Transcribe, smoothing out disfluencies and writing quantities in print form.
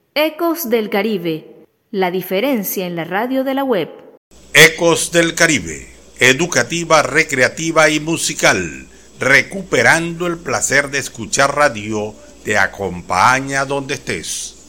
Ecos del Caribe, la diferencia en la radio de la web. Ecos del Caribe, educativa, recreativa y musical, recuperando el placer de escuchar radio, te acompaña donde estés.